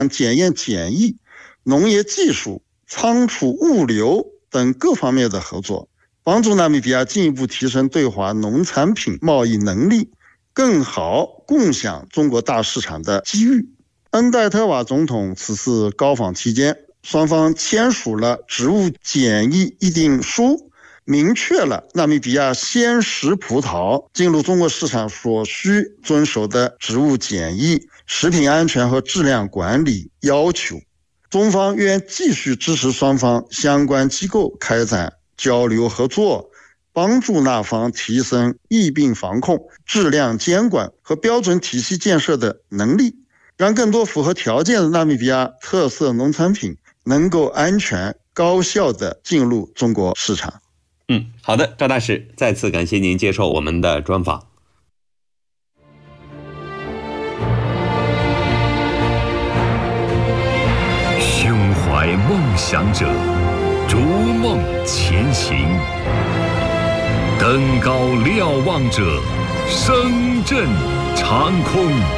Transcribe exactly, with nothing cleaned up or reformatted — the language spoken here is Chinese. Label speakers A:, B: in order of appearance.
A: 检验检疫、农业技术、仓储物流等各方面的合作，帮助纳米比亚进一步提升对华农产品贸易能力，更好共享中国大市场的机遇。恩戴特瓦总统此次高访期间，双方签署了植物检疫议定书，明确了纳米比亚鲜食葡萄进入中国市场所需遵守的植物检疫、食品安全和质量管理要求。中方愿继续支持双方相关机构开展交流合作，帮助那方提升疫病防控、质量监管和标准体系建设的能力，让更多符合条件的纳米比亚特色农产品能够安全高效地进入中国市场。
B: 嗯，好的，赵大使，再次感谢您接受我们的专访。
C: 胸怀梦想者，逐梦前行，登高瞭望者，声震长空。